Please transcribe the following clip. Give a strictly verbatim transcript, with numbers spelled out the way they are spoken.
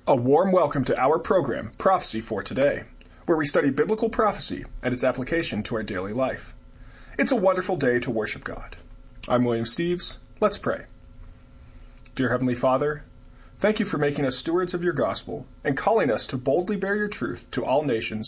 A warm welcome to our program, Prophecy for Today, where we study biblical prophecy and its application to our daily life. It's a wonderful day to worship God. I'm William Steves. Let's pray. Dear Heavenly Father, thank you for making us stewards of your gospel and calling us to boldly bear your truth to all nations